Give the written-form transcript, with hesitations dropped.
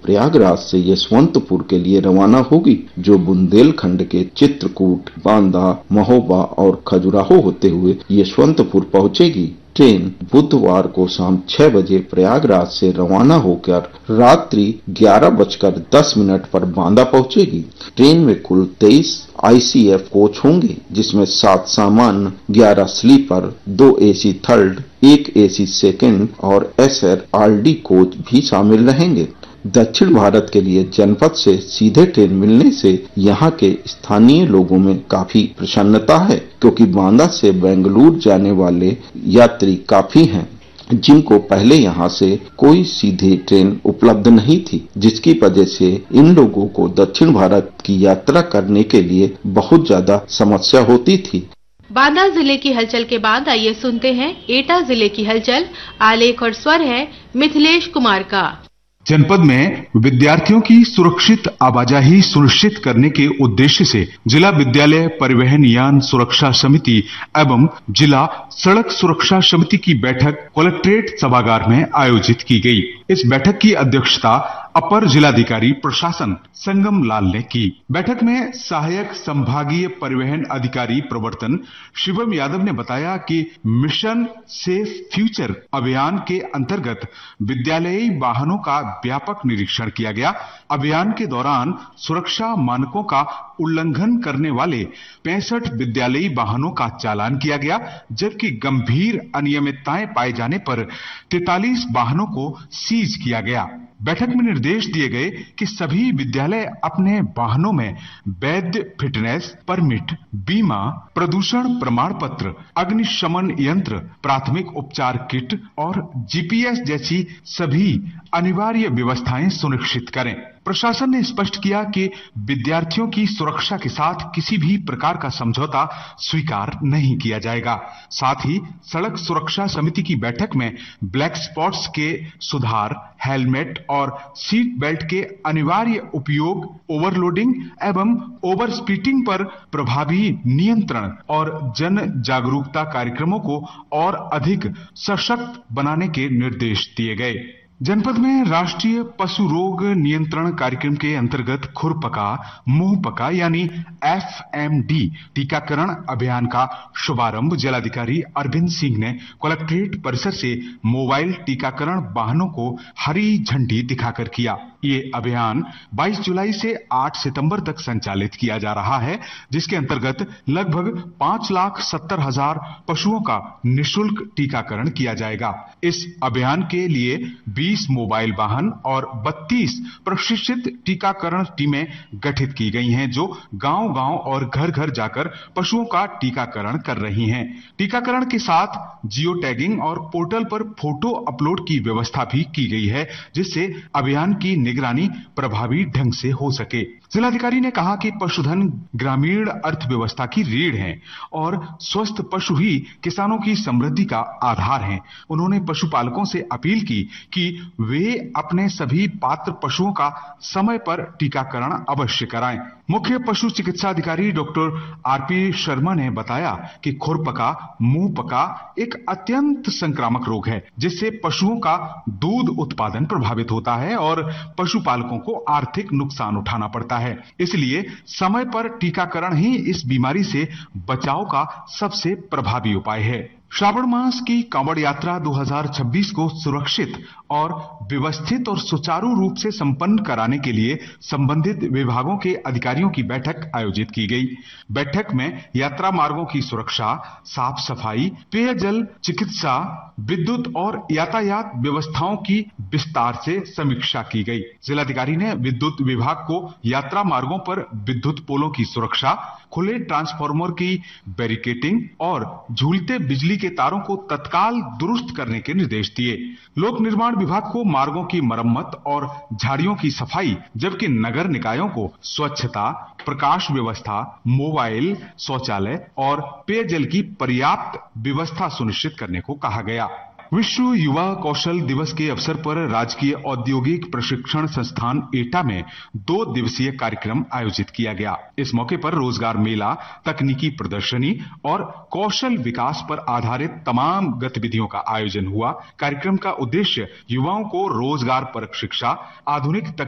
प्रयागराज से यशवंतपुर के लिए रवाना होगी, जो बुंदेलखंड के चित्रकूट, बांदा, महोबा और खजुराहो होते हुए यशवंतपुर पहुंचेगी। ट्रेन बुधवार को शाम 6 बजे प्रयागराज से रवाना होकर रात्रि 11:10 पर बांदा पहुंचेगी। ट्रेन में कुल 23 ICF कोच होंगे, जिसमें 7 सामान्य, 11 sleeper, 2 AC third, 1 AC second और SRRD कोच भी शामिल रहेंगे। दक्षिण भारत के लिए जनपद से सीधे ट्रेन मिलने से यहाँ के स्थानीय लोगों में काफी प्रसन्नता है, क्योंकि बांदा से बेंगलुरु जाने वाले यात्री काफी हैं, जिनको पहले यहाँ से कोई सीधी ट्रेन उपलब्ध नहीं थी, जिसकी वजह से इन लोगों को दक्षिण भारत की यात्रा करने के लिए बहुत ज्यादा समस्या होती थी। बांदा जिले की हलचल के बाद आइए सुनते हैं एटा जिले की हलचल। आलेख और स्वर है मिथिलेश कुमार का। जनपद में विद्यार्थियों की सुरक्षित आवाजाही सुनिश्चित करने के उद्देश्य से जिला विद्यालय परिवहन यान सुरक्षा समिति एवं जिला सड़क सुरक्षा समिति की बैठक कलेक्ट्रेट सभागार में आयोजित की गई। इस बैठक की अध्यक्षता अपर जिलाधिकारी प्रशासन संगम लाल ने की। बैठक में सहायक संभागीय परिवहन अधिकारी प्रवर्तन शिवम यादव ने बताया कि मिशन सेफ फ्यूचर अभियान के अंतर्गत विद्यालयी वाहनों का व्यापक निरीक्षण किया गया। अभियान के दौरान सुरक्षा मानकों का उल्लंघन करने वाले 65 विद्यालयी वाहनों का चालान किया गया, जबकि गंभीर अनियमितताएं पाए जाने पर 43 वाहनों को सीज किया गया। बैठक में निर्देश दिए गए कि सभी विद्यालय अपने वाहनों में वैध फिटनेस परमिट, बीमा, प्रदूषण प्रमाण पत्र, अग्निशमन यंत्र, प्राथमिक उपचार किट और GPS जैसी सभी अनिवार्य व्यवस्थाएं सुनिश्चित करें। प्रशासन ने स्पष्ट किया कि विद्यार्थियों की सुरक्षा के साथ किसी भी प्रकार का समझौता स्वीकार नहीं किया जाएगा। साथ ही सड़क सुरक्षा समिति की बैठक में ब्लैक स्पॉट्स के सुधार, हेलमेट और सीट बेल्ट के अनिवार्य उपयोग, ओवरलोडिंग एवं ओवर स्पीडिंग पर प्रभावी नियंत्रण और जन जागरूकता कार्यक्रमों को और अधिक सशक्त बनाने के निर्देश दिए गए। जनपद में राष्ट्रीय पशु रोग नियंत्रण कार्यक्रम के अंतर्गत खुरपका, मुंहपका यानी FMD टीकाकरण अभियान का शुभारंभ जिलाधिकारी अरविंद सिंह ने कलेक्ट्रेट परिसर से मोबाइल टीकाकरण वाहनों को हरी झंडी दिखाकर किया। ये अभियान 22 जुलाई से 8 सितंबर तक संचालित किया जा रहा है, जिसके अंतर्गत लगभग 5,70,000 पशुओं का निःशुल्क टीकाकरण किया जाएगा। इस अभियान के लिए 20 मोबाइल वाहन और 32 प्रशिक्षित टीकाकरण टीमें गठित की गई हैं, जो गांव-गांव और घर-घर जाकर पशुओं का टीकाकरण कर रही हैं। टीकाकरण के साथ जियो टैगिंग और पोर्टल पर फोटो अपलोड की व्यवस्था भी की गई है, जिससे अभियान की निगरानी प्रभावी ढंग से हो सके। जिलाधिकारी ने कहा कि पशुधन ग्रामीण अर्थव्यवस्था की रीढ़ है और स्वस्थ पशु ही किसानों की समृद्धि का आधार हैं। उन्होंने पशुपालकों से अपील की कि वे अपने सभी पात्र पशुओं का समय पर टीकाकरण अवश्य कराएं। मुख्य पशु चिकित्सा अधिकारी डॉक्टर RP शर्मा ने बताया कि खुरपका, मुंहपका एक अत्यंत संक्रामक रोग है, जिससे पशुओं का दूध उत्पादन प्रभावित होता है और पशुपालकों को आर्थिक नुकसान उठाना पड़ता है। इसलिए समय पर टीकाकरण ही इस बीमारी से बचाव का सबसे प्रभावी उपाय है। श्रावण मास की कांवड़ यात्रा 2026 को सुरक्षित और व्यवस्थित और सुचारू रूप से संपन्न कराने के लिए संबंधित विभागों के अधिकारियों की बैठक आयोजित की गई। बैठक में यात्रा मार्गों की सुरक्षा, साफ सफाई, पेयजल, चिकित्सा, विद्युत और यातायात व्यवस्थाओं की विस्तार से समीक्षा की गई। जिलाधिकारी ने विद्युत विभाग को यात्रा मार्गों पर विद्युत पोलों की सुरक्षा, खुले ट्रांसफार्मर की बैरिकेटिंग और झूलते बिजली के तारों को तत्काल दुरुस्त करने के निर्देश दिए। लोक निर्माण विभाग को मार्गों की मरम्मत और झाड़ियों की सफाई, जबकि नगर निकायों को स्वच्छता, प्रकाश व्यवस्था, मोबाइल, शौचालय और पेयजल की पर्याप्त व्यवस्था सुनिश्चित करने को कहा गया। विश्व युवा कौशल दिवस के अवसर पर राजकीय औद्योगिक प्रशिक्षण संस्थान एटा में 2 दिवसीय कार्यक्रम आयोजित किया गया। इस मौके पर रोजगार मेला, तकनीकी प्रदर्शनी और कौशल विकास पर आधारित तमाम गतिविधियों का आयोजन हुआ। कार्यक्रम का उद्देश्य युवाओं को रोजगार परक शिक्षा, आधुनिक